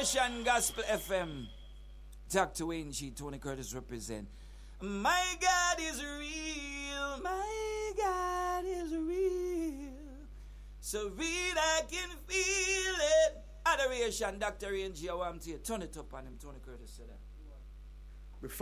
Adoration Gospel FM. Dr. Wayne G. Tony Curtis represent. My God is real. My God is real. So real I can feel it. Adoration, Dr. Wayne G. I want to turn it up on him. Tony Curtis said that.